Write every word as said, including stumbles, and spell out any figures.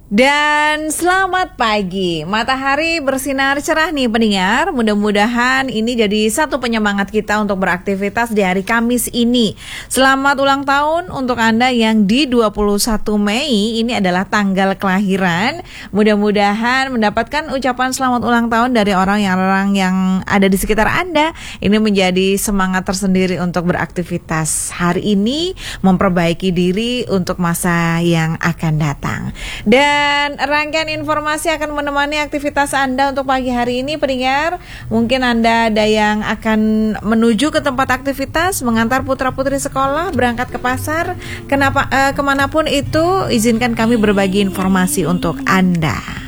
Dan selamat pagi, matahari bersinar cerah nih pendengar. Mudah-mudahan ini jadi satu penyemangat kita untuk beraktivitas di hari Kamis ini. Selamat ulang tahun untuk Anda yang di dua puluh satu Mei, ini adalah tanggal kelahiran. Mudah-mudahan mendapatkan ucapan selamat ulang tahun dari orang yang orang yang ada di sekitar Anda. Ini menjadi semangat tersendiri untuk beraktivitas hari ini, memperbaiki diri untuk masa yang akan datang. Dan Dan rangkaian informasi akan menemani aktivitas Anda untuk pagi hari ini pendengar. Mungkin Anda ada yang akan menuju ke tempat aktivitas, mengantar putra-putri sekolah, berangkat ke pasar, kenapa, eh, kemanapun itu, izinkan kami berbagi informasi untuk Anda.